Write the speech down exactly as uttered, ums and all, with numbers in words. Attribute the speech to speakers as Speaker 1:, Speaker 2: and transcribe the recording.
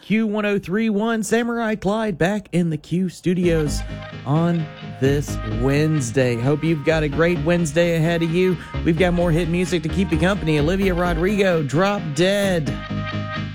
Speaker 1: Q one oh three point one, Samurai Clyde back in the Q studios on this Wednesday. Hope you've got a great Wednesday ahead of you. We've got more hit music to keep you company. Olivia Rodrigo, Drop Dead.